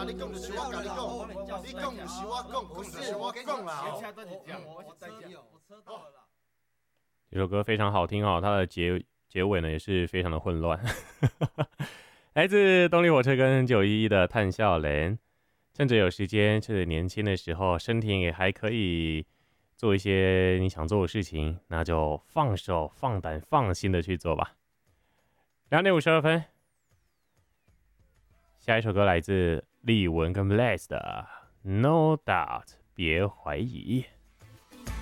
啦，你讲就是我甲你讲，你讲就是我讲，讲就是我讲啦。 我再见，我车到了啦。 这首歌非常好听哦，它的结尾呢也是非常的混乱。来自动力火车跟911的叹笑人，趁着有时间，趁着年轻的时候，身体也还可以做一些你想做的事情，那就放手、放胆、放心的去做吧。2:52，下一首歌来自立文跟 Bless 的《No Doubt》，别怀疑。